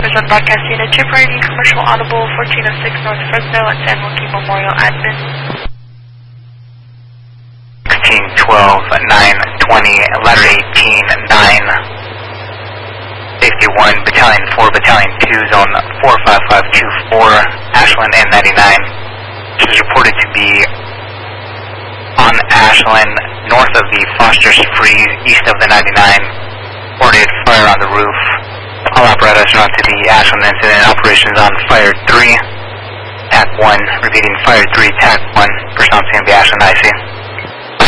Fosters Run Broadcast Unit, Chip Ready, Commercial Audible, 1406 North Fresno and San Joaquin Memorial Admin. 16, 12, 9, 20, letter 18, 9. Safety 1, Battalion 4, Battalion 2, Zone 45524, Ashland and 99. This is reported to be on Ashland, north of the Foster's Freeze, east of the 99. Coordinated fire on the roof. All apparatus are on to the Ashland incident. Operations on Fire 3, TAC 1. Repeating, Fire 3, TAC 1. Personnel to the Ashland IC.